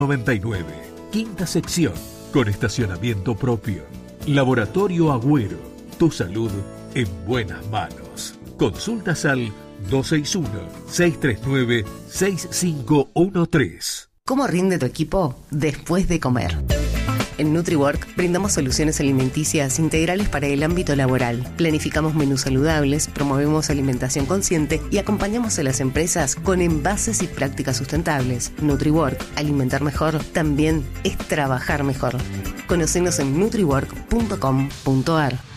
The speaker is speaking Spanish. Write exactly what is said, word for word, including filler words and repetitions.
noventa y nueve. Quinta sección, con estacionamiento propio. Laboratorio Agüero, tu salud en buenas manos. Consultas al dos seis uno, seis tres nueve, seis cinco uno tres. ¿Cómo rinde tu equipo después de comer? En NutriWork brindamos soluciones alimenticias integrales para el ámbito laboral. Planificamos menús saludables, promovemos alimentación consciente y acompañamos a las empresas con envases y prácticas sustentables. NutriWork, alimentar mejor, también es trabajar mejor. Conocenos en nutriwork punto com punto ar.